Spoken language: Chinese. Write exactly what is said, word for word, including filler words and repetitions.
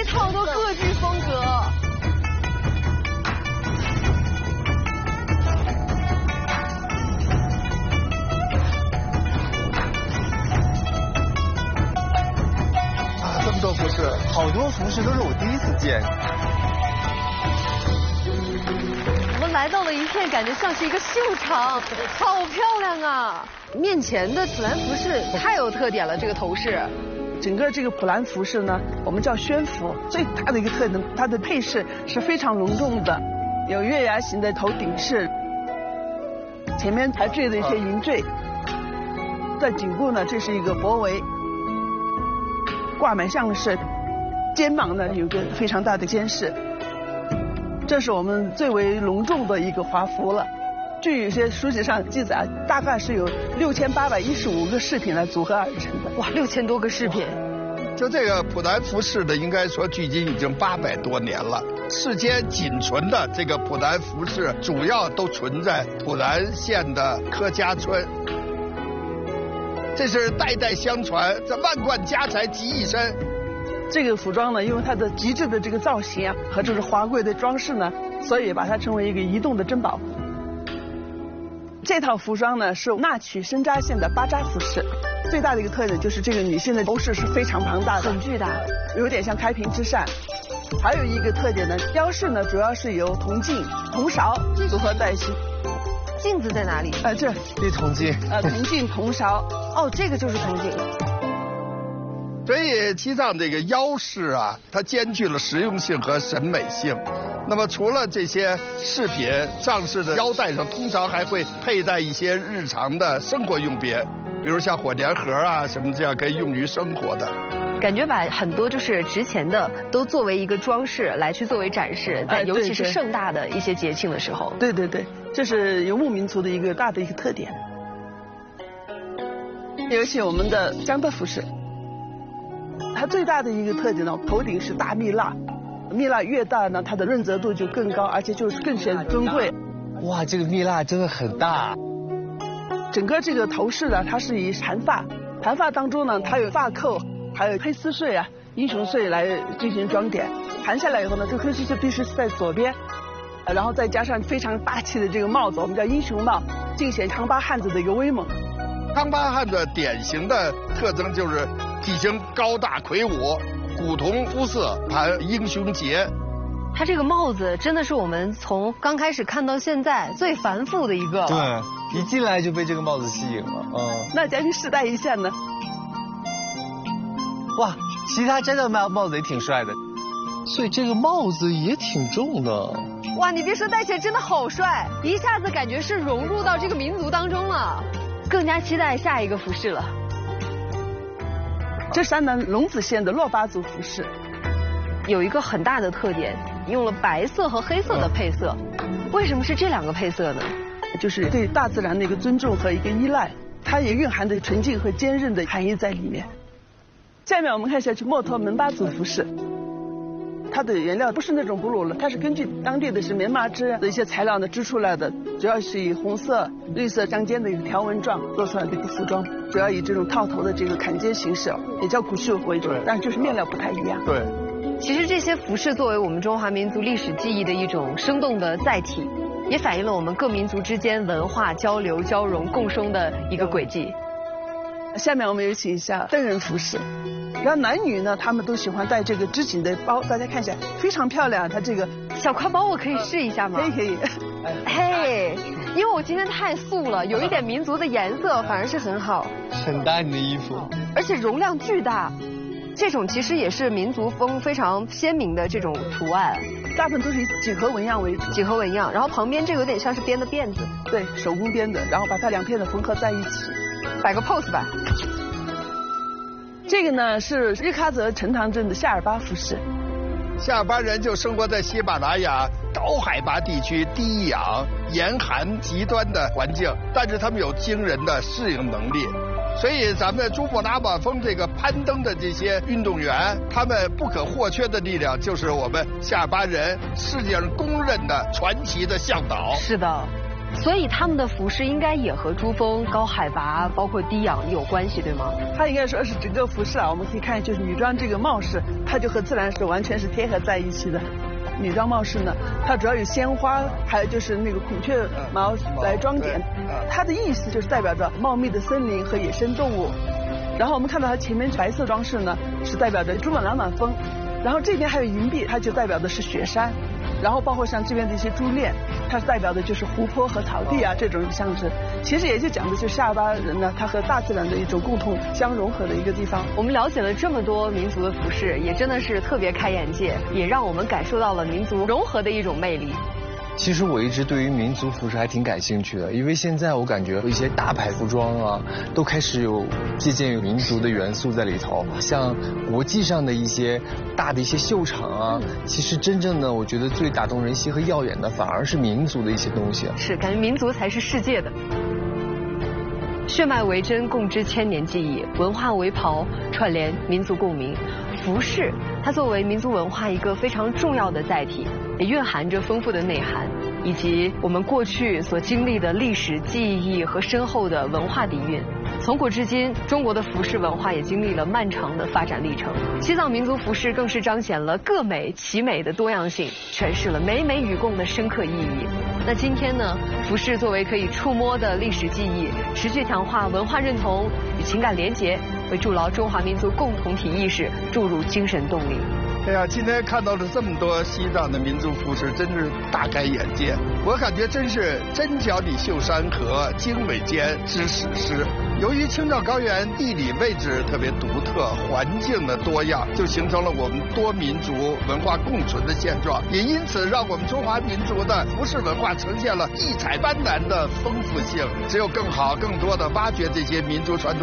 一套都各具风格。 啊，这么多服饰，好多服饰都是我第一次见。 我们来到了一片感觉像是一个秀场，好漂亮啊！面前的普兰服饰太有特点了，这个头饰。 整个这个普兰服饰呢，我们叫宣服，最大的一个特点，它的配饰是非常隆重的，有月牙形的头顶饰，前面还缀的一些银坠，在颈部呢，这是一个脖围，挂满项饰，肩膀呢有个非常大的肩饰，这是我们最为隆重的一个华服了。据有些书籍上记载，大概是有六千八百一十五个饰品来组合而成的。 哇，六千多个饰品！ 就这个普兰服饰的，应该说距今已经八百多年了。世间仅存的这个普兰服饰，主要都存在普兰县的柯家村。这是代代相传，这万贯家财集一身。 这个服装呢，因为它的极致的这个造型啊，和这个华贵的装饰呢，所以把它称为一个移动的珍宝。这套服装呢是那曲深扎县的巴扎服饰，最大的一个特点就是这个女性的头饰是非常庞大的， 很巨大， 有点像开屏之扇。还有一个特点呢，腰饰呢主要是由铜镜、铜勺组合在一起。 镜子在哪里？ 呃，这这铜镜， 呃，铜镜、铜勺。 哦，这个就是铜镜。 所以西藏这个腰饰啊，它兼具了实用性和审美性。那么除了这些饰品，藏式的腰带上通常还会佩戴一些日常的生活用品，比如像火粘盒啊什么这样可以用于生活的。 感觉把很多就是值钱的都作为一个装饰来去作为展示，在尤其是盛大的一些节庆的时候。 对对对，这是游牧民族的一个大的一个特点。尤其我们的江德服饰，它最大的一个特点呢，头顶是大蜜蜡。蜜蜡越大呢，它的润泽度就更高，而且就是更显尊贵。 哇，这个蜜蜡真的很大。 整个这个头饰呢，它是以盘发，盘发当中呢，它有发扣，还有黑丝穗啊、英雄穗来进行装点。盘下来以后呢，这个黑丝穗必须是在左边，然后再加上非常霸气的这个帽子，我们叫英雄帽，尽显康巴汉子的一个威猛。 康巴汉子典型的特征就是体型高大魁梧。古铜肤色，盘英雄结。 它这个帽子真的是我们从刚开始看到现在最繁复的一个。 对，一进来就被这个帽子吸引了。嗯。 那将军试戴一下呢？ 哇，其他摘的帽帽子也挺帅的，所以这个帽子也挺重的。 哇，你别说，戴起来真的好帅，一下子感觉是融入到这个民族当中了，更加期待下一个服饰了。 这山南龙子县的珞巴族服饰， 有一个很大的特点，用了白色和黑色的配色。为什么是这两个配色呢？ 就是对大自然的一个尊重和一个依赖，它也蕴含着纯净和坚韧的含义在里面。下面我们看一下去墨脱门巴族服饰，它的原料不是那种哺乳了，它是根据当地的是棉麻织的一些材料呢织出来的，主要是以红色、绿色相间的一个条纹状做出来的一个服装。主要以这种套头的这个坎肩形式，也叫古绣为主，但是就是面料不太一样。 对， 其实这些服饰作为我们中华民族历史记忆的一种生动的载体，也反映了我们各民族之间文化交流、交融、共生的一个轨迹。 下面我们有请一下邓人服饰，然后男女呢，他们都喜欢带这个织锦的包，大家看一下，非常漂亮。它这个小挎包我可以试一下吗？ 可以可以。 嘿，因为我今天太素了，有一点民族的颜色反而是很好， 很搭你的衣服， 而且容量巨大。这种其实也是民族风非常鲜明的这种图案， 大部分都是以几何纹样为主， 几何纹样，然后旁边这有点像是编的辫子， 对，手工编的，然后把它两片的缝合在一起， 摆个 pose 吧。 这个呢是日喀则陈塘镇的夏尔巴服饰。 夏尔巴人就生活在喜马拉雅高海拔地区低氧、严寒极端的环境，但是他们有惊人的适应能力。所以咱们珠穆朗玛峰这个攀登的这些运动员，他们不可或缺的力量就是我们夏尔巴人世界上公认的传奇的向导。 是的， 所以他们的服饰应该也和珠峰、高海拔、包括低氧有关系，对吗？ 它应该说是整个服饰啊，我们可以看，就是女装这个帽饰，它就和自然是完全是贴合在一起的。女装帽饰呢，它主要有鲜花，还有就是那个孔雀毛来装点，它的意思就是代表着茂密的森林和野生动物。然后我们看到它前面白色装饰呢，是代表着珠穆朗玛峰，然后这边还有银币，它就代表的是雪山。然后包括像这边的一些珠链，它是代表的就是湖泊和草地啊这种象征。其实也就讲的就是夏巴人呢，他和大自然的一种共同相融合的一个地方。 我们了解了这么多民族的服饰，也真的是特别开眼界，也让我们感受到了民族融合的一种魅力。 其实我一直对于民族服饰还挺感兴趣的，因为现在我感觉一些大牌服装啊，都开始有借鉴有民族的元素在里头。像国际上的一些大的一些秀场啊，其实真正的我觉得最打动人心和耀眼的，反而是民族的一些东西。 是，感觉民族才是世界的。血脉为真，共织千年记忆；文化为袍，串联民族共鸣。服饰，它作为民族文化一个非常重要的载体，也蕴含着丰富的内涵，以及我们过去所经历的历史记忆和深厚的文化底蕴。从古至今，中国的服饰文化也经历了漫长的发展历程。西藏民族服饰更是彰显了各美其美的多样性，诠释了美美与共的深刻意义。那今天呢，服饰作为可以触摸的历史记忆，持续强化文化认同与情感连结，为筑牢中华民族共同体意识注入精神动力。 哎呀，今天看到了这么多西藏的民族服饰，真是大开眼界。我感觉真是真脚底绣山河，经纬间织史诗。由于青藏高原地理位置特别独特，环境的多样，就形成了我们多民族文化共存的现状，也因此让我们中华民族的服饰文化呈现了异彩斑斓的丰富性。只有更好、更多的挖掘这些民族传统